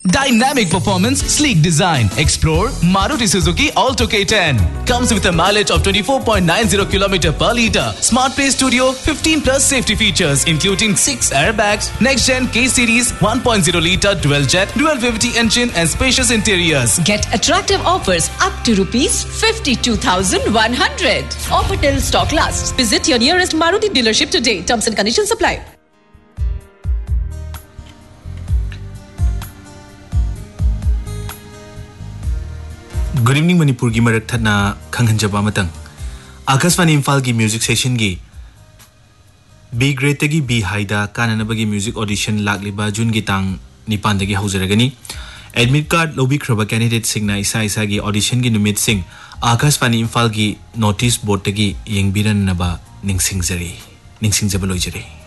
Dynamic performance, sleek design. Explore Maruti Suzuki Alto K10. Comes with a mileage of 24.90 km per litre. Smart Play Studio, 15 plus safety features, including 6 airbags, next-gen K-Series 1.0 litre dual-jet, dual-VVT engine and spacious interiors. Get attractive offers up to rupees 52,100. Offer till stock lasts. Visit your nearest Maruti dealership today. Terms and conditions apply. Good evening, Manipur ki marak thadna khanghanjaba matang. Akashvani Imphal ki music session gi B grade tagi B high da kananabagi music audition lagliba June gi tang nipan dagi haujaragani. Admit card lobby khraba candidate singna isa gi audition gi numit sing Akashvani Imphal gi notice board tagi yengbiran naba ningsingjari ningsingjaba loijari.